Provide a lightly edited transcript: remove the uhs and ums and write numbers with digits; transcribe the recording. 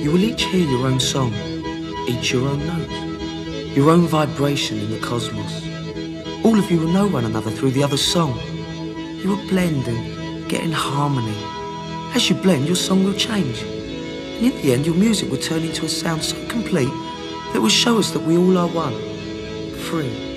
You will each hear your own song, each your own note, your own vibration in the cosmos. All of you will know one another through the other's song. You will blend and get in harmony. As you blend, your song will change. And in the end, your music will turn into a sound so complete that will show us that we all are one, free.